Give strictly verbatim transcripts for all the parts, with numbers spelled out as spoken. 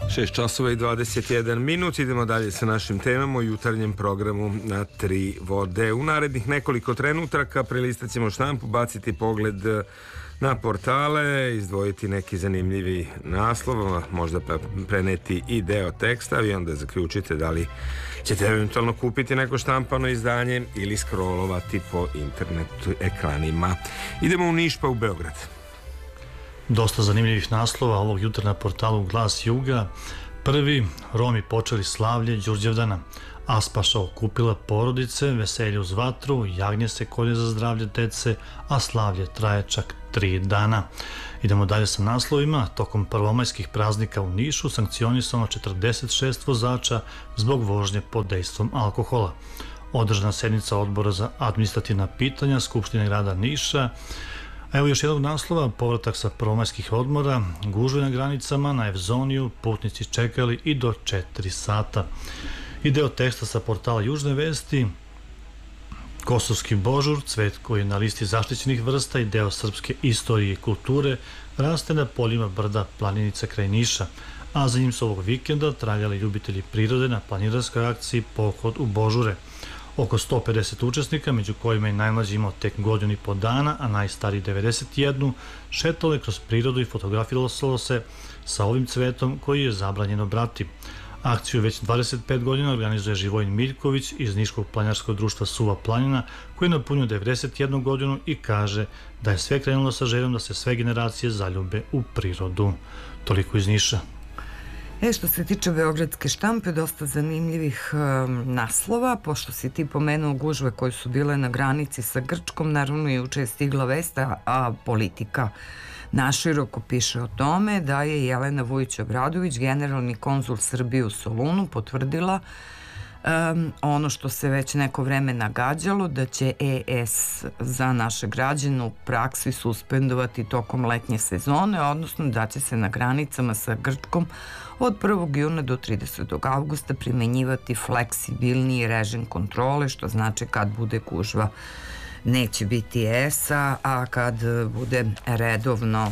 šest časova i dvadeset jedan minut. Idemo dalje sa našim temama u jutarnjem programu na Tri vode. U narednih nekoliko trenutaka prelistat ćemo štampu, baciti pogled na portale, izdvojiti neki zanimljivi naslov, možda preneti i deo teksta i onda zaključite da li ćete eventualno kupiti neko štampano izdanje ili scrollovati po internetu ekranima. Idemo u Niš pa u Beograd. Dosta zanimljivih naslova ovog jutra na portalu Glas Juga. Prvi, Romi počeli slavlje Đurđevdana. Aspaša okupila porodice, veselje uz vatru, jagnje se kolje za zdravlje dece, a slavlje traje čak tri dana. Idemo dalje sa naslovima. Tokom prvomajskih praznika u Nišu sankcionisano četrdeset šest vozača zbog vožnje pod dejstvom alkohola. Održana sednica odbora za administrativna pitanja Skupštine grada Niša. Evo još jednog naslova, povratak sa prvomajskih odmora, gužve na granicama, na Evzoniju, putnici čekali i do četiri sata. I deo teksta sa portala Južne vesti, Kosovski božur, cvet koji je na listi zaštićenih vrsta i deo srpske istorije i kulture, raste na poljima brda Planinica kraj Niša, a za njim su ovog vikenda tragali ljubitelji prirode na planinarskoj akciji Pohod u božure. Oko sto pedeset učesnika, među kojima je najmlađi imao tek godinu i po dana, a najstariji devedeset jedan, šetalo je kroz prirodu i fotografiralo se sa ovim cvetom koji je zabranjeno brati. Akciju već dvadeset pet godina organizuje Živojin Miljković iz Niškog planinarskog društva Suva planina, koji je napunio devedeset jednu godinu i kaže da je sve krenulo sa željom da se sve generacije zaljube u prirodu. Toliko iz Niša. E, što se tiče beogradske štampe, dosta zanimljivih e, naslova, pošto si ti pomenuo gužve koje su bile na granici sa Grčkom, naravno juče je stigla vesta, a Politika naširoko piše o tome da je Jelena Vujić-Obradović, generalni konzul Srbije u Solunu, potvrdila Um, ono što se već neko vreme nagađalo, da će E S za naše građane u praksi suspendovati tokom letnje sezone, odnosno da će se na granicama sa Grčkom od prvog juna do tridesetog avgusta primenjivati fleksibilniji režim kontrole, što znači kad bude gužva neće biti E S A, a kad bude redovno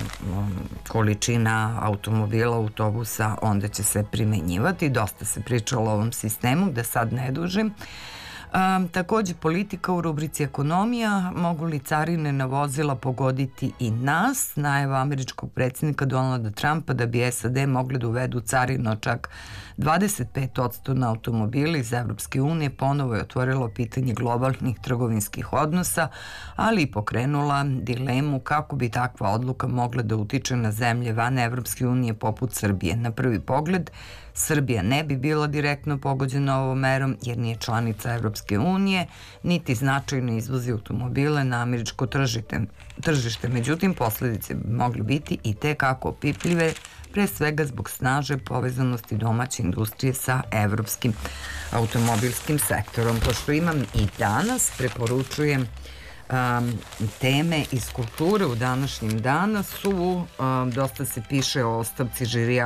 količina automobila, autobusa, onda će se primenjivati. Dosta se pričalo o ovom sistemu, da sad ne dužim. Um, takođe Politika u rubrici ekonomija, mogu li carine na vozila pogoditi i nas? Najava američkog predsjednika Donalda Trumpa da bi S A D mogli da uvedu carinu čak dvadeset pet posto na automobile iz Evropske unije ponovo je otvorilo pitanje globalnih trgovinskih odnosa, ali i pokrenula dilemu kako bi takva odluka mogla da utiče na zemlje van Evropske unije poput Srbije. Na prvi pogled, Srbija ne bi bila direktno pogođena ovom merom jer nije članica Evropske unije, niti značajno izvozi automobile na američko tržište. tržište. Međutim, posledice bi mogli biti i te kako opipljive, pre svega zbog snaže povezanosti domaće industrije sa evropskim automobilskim sektorom. Pošto imam i danas, preporučujem um, teme iz kulture u današnjim dana su, um, dosta se piše o ostavci žirija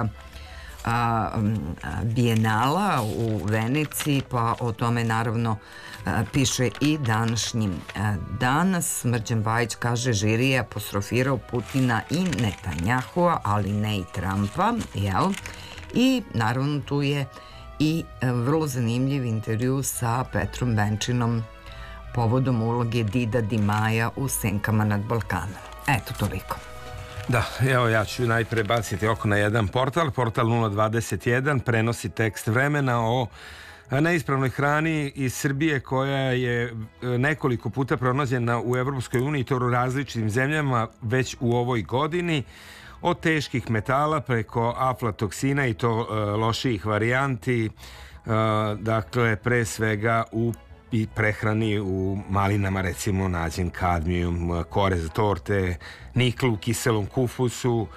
A, a, Bijenala u Veneciji, pa o tome naravno a, piše i današnjim a, danas. Mrđan Bajić kaže žiri je apostrofirao Putina i Netanjahua, ali ne i Trumpa, jel? I naravno tu je i a, vrlo zanimljiv intervju sa Petrom Benčinom povodom uloge Dida Di Maja u Senkama nad Balkanom. Eto, toliko. Da, evo ja ću najpre baciti oko na jedan portal. Portal nula dvadeset jedan prenosi tekst Vremena o neispravnoj hrani iz Srbije koja je nekoliko puta pronađena u Evropskoj uniji, to u različitim zemljama već u ovoj godini. Od teških metala preko aflatoksina i to uh, lošijih varijanti, uh, dakle pre svega u i prehrani u malinama recimo nađen kadmijum, kore za torte, nikl u kiselom kufusu,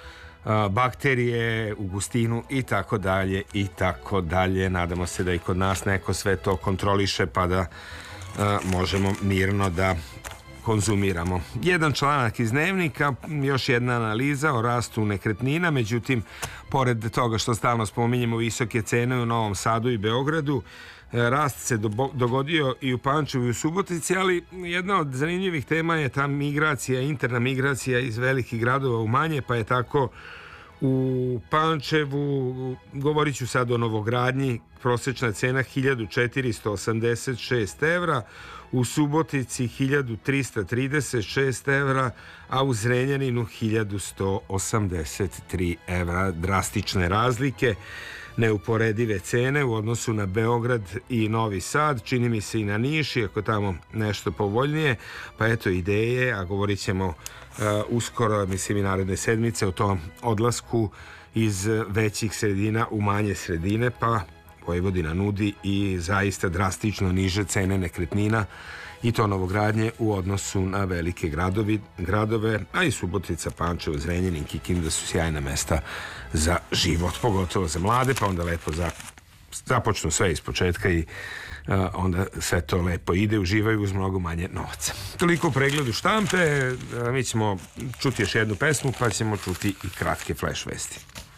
bakterije u gustinu i tako dalje i tako dalje. Nadamo se da i kod nas neko sve to kontroliše pa da a, možemo mirno da konzumiramo. Jedan članak iz Dnevnika, još jedna analiza o rastu nekretnina, međutim, pored toga što stalno spominjemo visoke cene u Novom Sadu i Beogradu, rast se dogodio i u Pančevu i u Subotici, ali jedna od zanimljivih tema je ta migracija, interna migracija iz velikih gradova u manje, pa je tako U Pančevu, govorit ću sad o novogradnji, prosječna cena hiljadu četiristo osamdeset šest evra, u Subotici hiljadu trista trideset šest evra, a u Zrenjaninu hiljadu sto osamdeset tri evra. Drastične razlike, neuporedive cene u odnosu na Beograd i Novi Sad, čini mi se i na Niš, iako tamo nešto povoljnije, pa eto ideje, a govorit ćemo uh, uskoro, mislim i naredne sedmice, o tom odlasku iz većih sredina u manje sredine, pa Vojvodina nudi i zaista drastično niže cene nekretnina i to novogradnje u odnosu na velike gradovi, gradove, a i Subotica, Pančevo, Zrenjanin, Kikinda su sjajna mesta za život, pogotovo za mlade, pa onda lepo za, započnu sve iz početka i uh, onda sve to lepo ide, uživaju uz mnogo manje novaca. Toliko u pregledu štampe, uh, mi ćemo čuti još jednu pesmu, pa ćemo čuti i kratke flash vesti.